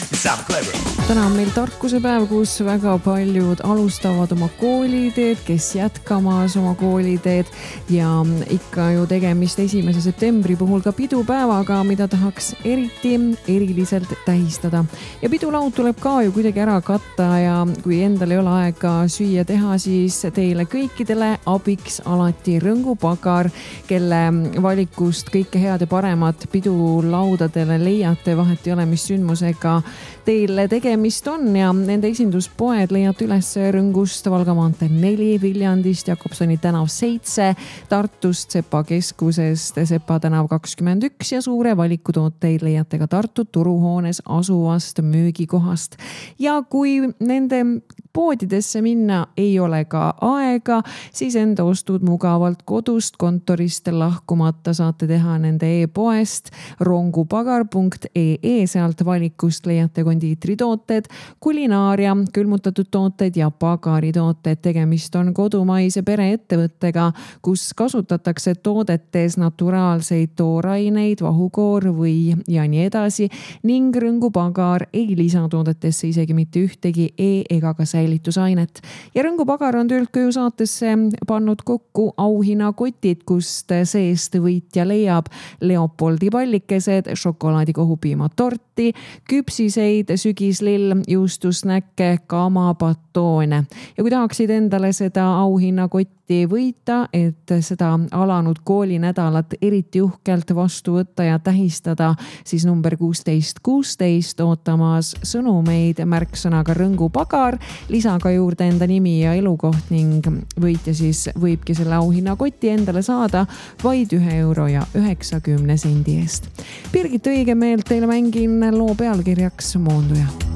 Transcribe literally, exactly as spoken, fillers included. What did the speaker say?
Sound clever. Täna on meil tarkusepäev, kus väga paljud alustavad oma kooliteed, kes jätkamas oma kooliteed ja ikka ju tegemist esimese septembri puhul ka pidupäevaga, mida tahaks eriti eriliselt tähistada. Ja pidulaud tuleb ka ju kuidagi ära katta ja kui endal ei ole aega süüa teha, siis teile kõikidele abiks alati Rõngupagar, kelle valikust kõike head ja paremat pidulaudadele leiate, vahet ei ole, mis sündmusega teile tegemist on ja nende esinduspoed leiate üles Rõngust, Valga maantee neli, Viljandist, Jakobsoni tänav seitse, Tartust, Sepa keskusest, Sepa tänav kakskümmend üks ja suure valiku tooteid leiate ka Tartu turuhoones asuvast müügikohast. Ja kui nende poodidesse minna ei ole ka aega, siis enda ostud mugavalt kodust kontorist lahkumata saate teha nende e-poest rongupagar punkt ee, sealt valikust leiate kondiitritooted, kulinaaria, külmutatud tooted ja pagaritooted. Tegemist on kodumaise pereettevõttega, kus kasutatakse toodetes naturaalseid tooraineid, vahukoor või ja nii edasi ning Rõngupagar ei lisa toodetesse isegi mitte ühtegi e- ega ka säilitusainet. Ja Rõngupagar on töölt-köju saatesse pannud kokku auhinnakotid, kust seest võitja leiab Leopoldi pallikesed, šokolaadikohupiima torti, küpsiseid, sügislill, juustusnäkke, kamabatoone. Ja kui tahaksid endale seda auhinnakotti võita, et seda alanud koolinädalat eriti uhkelt vastu võtta ja tähistada, siis number kuusteist kuusteist ootamas sõnumeid märksõnaga Rõngupagar, lisaga juurde enda nimi ja elukoht ning võitja siis võibki selle auhinnakoti endale saada vaid ühe euro ja üheksakümne sendi eest. Birgit Õigemeelt teile mängin loo pealkirjaks Moonduja.